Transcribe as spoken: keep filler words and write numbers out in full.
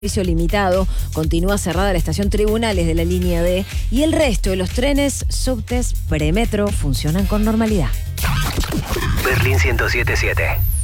Servicio limitado, continúa cerrada la estación Tribunales de la línea D y el resto de los trenes, subtes, premetro funcionan con normalidad. Berlín ciento siete punto siete.